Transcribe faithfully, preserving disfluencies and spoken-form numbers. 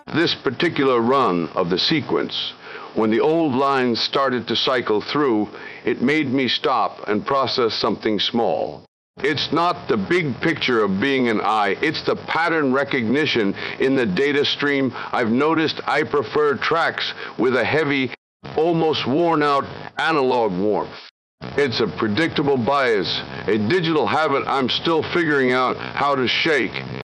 This particular run of the sequence, when the old lines started to cycle through, it made me stop and process something small. It's not the big picture of being an eye, it's the pattern recognition in the data stream. I've noticed I prefer tracks with a heavy, almost worn-out analog warmth. It's a predictable bias, a digital habit I'm still figuring out how to shake.